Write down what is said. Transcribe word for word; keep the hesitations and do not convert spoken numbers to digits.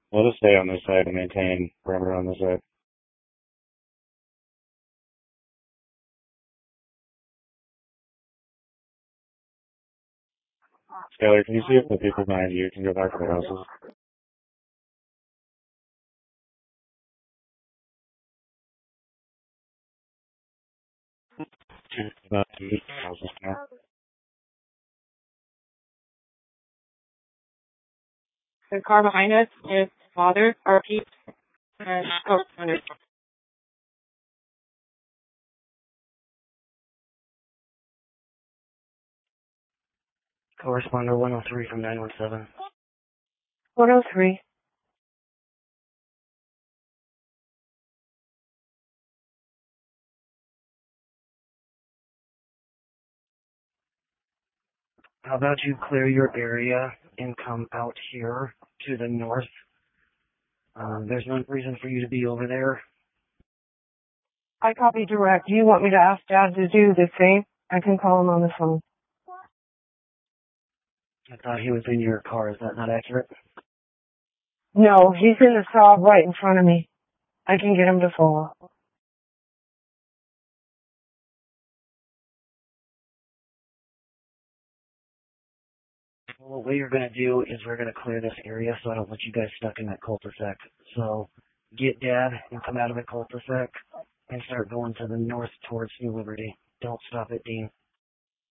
We'll just stay on this side and maintain perimeter on this side. Skylar, can you see if the people behind you can go back to their houses? About two houses now. The car behind us is father, R P, and co-owner. Corresponder one oh three from nine one seven. one oh three. How about you clear your area and come out here to the north? Um, there's no reason for you to be over there. I copy direct. Do you want me to ask Dad to do the same? I can call him on the phone. I thought he was in your car. Is that not accurate? No, he's in the saw right in front of me. I can get him to fall. Well, what you're going to do is we're going to clear this area so I don't want you guys stuck in that cul-de-sac. So get Dad and come out of the cul-de-sac and start going to the north towards New Liberty. Don't stop at Dean.